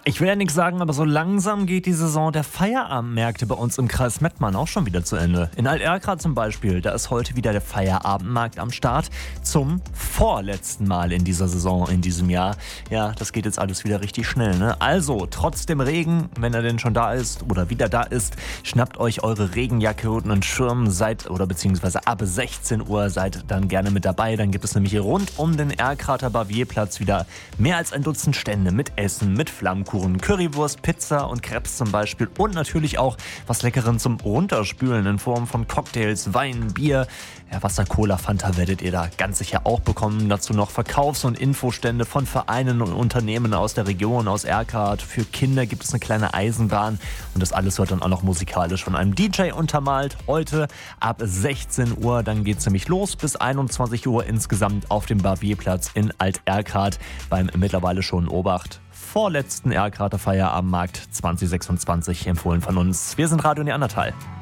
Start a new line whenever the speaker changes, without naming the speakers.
Ich will ja nichts sagen, aber so langsam geht die Saison der Feierabendmärkte bei uns im Kreis Mettmann auch schon wieder zu Ende. In Alt-Erkra zum Beispiel, da ist heute wieder der Feierabendmarkt am Start. Zum vorletzten Mal in dieser Saison, in diesem Jahr. Ja, das geht jetzt alles wieder richtig schnell, ne? Also, trotz dem Regen, wenn er denn schon da ist oder wieder da ist, schnappt euch eure Regenjacke und einen Schirm, beziehungsweise ab 16 Uhr seid dann gerne mit dabei. Dann gibt es nämlich hier rund um den Erkrater Bavierplatz wieder mehr als ein Dutzend Stände mit Essen, mit Flammkuchen, Currywurst, Pizza und Crepes zum Beispiel und natürlich auch was Leckeren zum Runterspülen in Form von Cocktails, Wein, Bier. Ja, Wasser, Cola, Fanta werdet ihr da ganz sicher auch bekommen. Dazu noch Verkaufs- und Infostände von Vereinen und Unternehmen aus der Region, aus Erkrath. Für Kinder gibt es eine kleine Eisenbahn und das alles wird dann auch noch musikalisch von einem DJ untermalt. Heute ab 16 Uhr, dann geht es nämlich los bis 21 Uhr insgesamt auf dem Bavierplatz in Alt-Erkrath beim mittlerweile schon Obacht vorletzten Erkrather Feierabendmarkt 2026, empfohlen von uns. Wir sind Radio Neandertal.